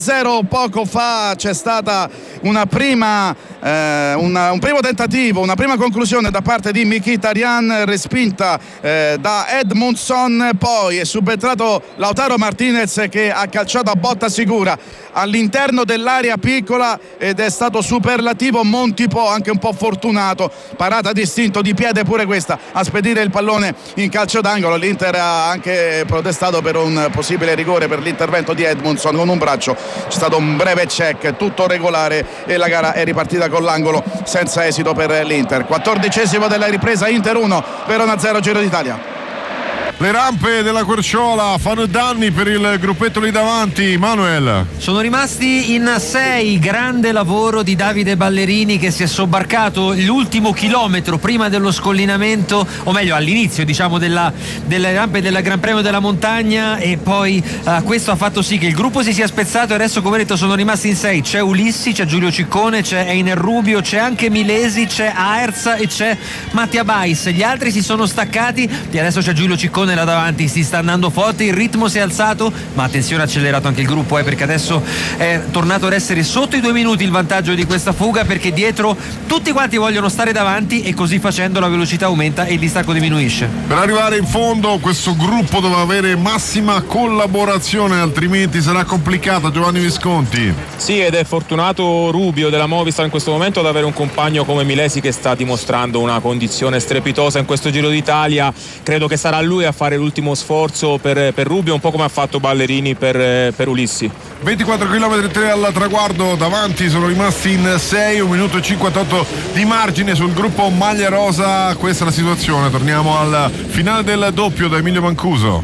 Poco fa c'è stata un primo tentativo, una prima conclusione da parte di Mkhitaryan, respinta da Edmundson, poi è subentrato Lautaro Martinez che ha calciato a botta sicura all'interno dell'area piccola ed è stato superlativo Montipò, anche un po' fortunato, parata distinto di piede pure questa a spedire il pallone in calcio d'angolo. L'Inter ha anche protestato per un possibile rigore per l'intervento di Edmundson con un braccio. C'è stato un breve check, tutto regolare e la gara è ripartita con l'angolo senza esito per l'Inter. 14esimo della ripresa, Inter 1, Verona 0, Giro d'Italia. Le rampe della Querciola fanno danni per il gruppetto lì davanti, Manuel. Sono rimasti in 6, grande lavoro di Davide Ballerini che si è sobbarcato l'ultimo chilometro prima dello scollinamento, o meglio all'inizio diciamo delle rampe del Gran Premio della Montagna, e poi questo ha fatto sì che il gruppo si sia spezzato e adesso, come detto, sono rimasti in 6. C'è Ulissi, c'è Giulio Ciccone, c'è Einer Rubio, c'è anche Milesi, c'è Aerza e c'è Mattia Bais. Gli altri si sono staccati e adesso c'è Giulio Ciccone là davanti, si sta andando forte, il ritmo si è alzato, ma attenzione, ha accelerato anche il gruppo perché adesso è tornato ad essere sotto i 2 minuti il vantaggio di questa fuga, perché dietro tutti quanti vogliono stare davanti e così facendo la velocità aumenta e il distacco diminuisce. Per arrivare in fondo questo gruppo deve avere massima collaborazione, altrimenti sarà complicata. Giovanni Visconti. Sì, ed è fortunato Rubio della Movistar in questo momento ad avere un compagno come Milesi che sta dimostrando una condizione strepitosa in questo Giro d'Italia. Credo che sarà lui a fare l'ultimo sforzo per Rubio, un po' come ha fatto Ballerini per Ulissi. 24 km 3 al traguardo, davanti sono rimasti in 6, 1 minuto e 58 di margine sul gruppo maglia rosa. Questa è la situazione. Torniamo al finale del doppio da Emilio Mancuso.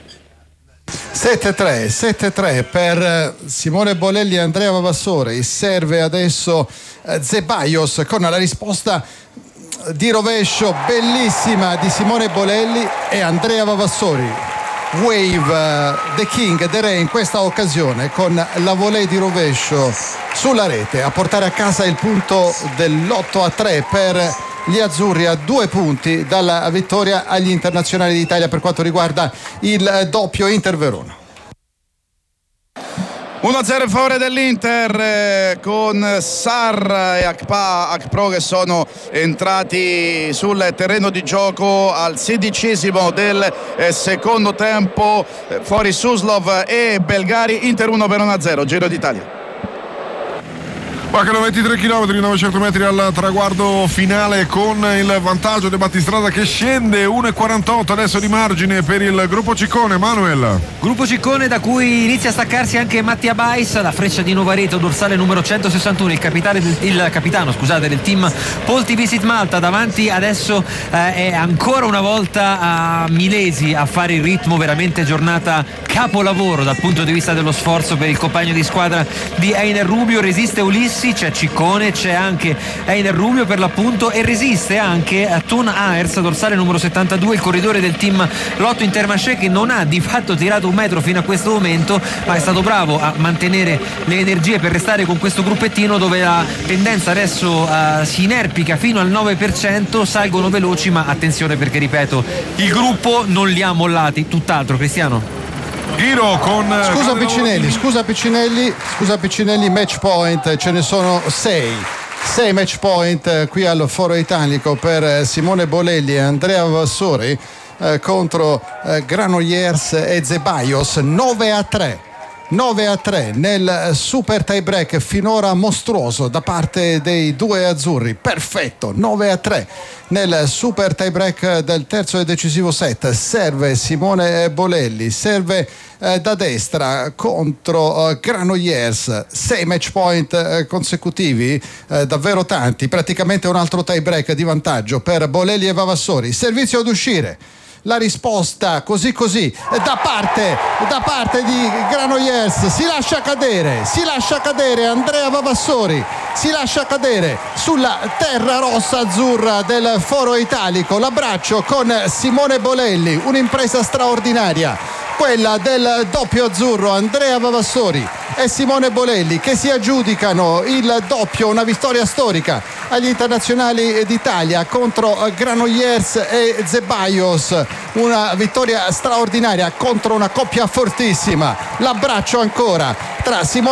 7-3 per Simone Bolelli e Andrea Vavassori. Serve adesso Zeballos con la risposta di rovescio bellissima di Simone Bolelli e Andrea Vavassori. Wave the King The Re in questa occasione con la volée di rovescio sulla rete a portare a casa il punto dell'8-3 per gli azzurri, a 2 punti dalla vittoria agli internazionali d'Italia per quanto riguarda il doppio Inter-Verona. 1-0 in favore dell'Inter con Sarr e Akpro che sono entrati sul terreno di gioco al 16esimo del secondo tempo. Fuori Suslov e Belgari. Inter 1, Verona 0, Giro d'Italia. Mancano 23 km, 900 metri al traguardo finale con il vantaggio di Battistrada che scende 1,48 adesso di margine per il gruppo Ciccone. Manuel. Gruppo Ciccone da cui inizia a staccarsi anche Mattia Bais, la freccia di Novareto, dorsale numero 161, il capitano del team Polti Visit Malta. Davanti adesso è ancora una volta a Milesi a fare il ritmo, veramente giornata capolavoro dal punto di vista dello sforzo per il compagno di squadra di Einer Rubio. Resiste Ulissi, c'è Ciccone, c'è anche Einer Rubio per l'appunto e resiste anche Thun Aers, dorsale numero 72, il corridore del team Lotto Intermarché, che non ha di fatto tirato un metro fino a questo momento, ma è stato bravo a mantenere le energie per restare con questo gruppettino dove la tendenza adesso si inerpica fino al 9%, salgono veloci, ma attenzione perché, ripeto, il gruppo non li ha mollati, tutt'altro. Cristiano. Giro con Scusa Piccinelli, match point, ce ne sono 6 match point qui al Foro Italico per Simone Bolelli e Andrea Vavassori contro Granollers e Zeballos. 9-3 nel super tie break finora mostruoso da parte dei due azzurri. Perfetto, 9-3 nel super tie break del terzo e decisivo set. Serve Simone Bolelli, serve da destra contro Granollers. 6 match point consecutivi, davvero tanti, praticamente un altro tie break di vantaggio per Bolelli e Vavassori. Servizio ad uscire. La risposta così da parte di Granollers, si lascia cadere Andrea Vavassori, si lascia cadere sulla terra rossa azzurra del Foro Italico. L'abbraccio con Simone Bolelli, un'impresa straordinaria quella del doppio azzurro, Andrea Vavassori e Simone Bolelli, che si aggiudicano il doppio, una vittoria storica agli internazionali d'Italia contro Granollers e Zeballos, una vittoria straordinaria contro una coppia fortissima. L'abbraccio ancora tra Simone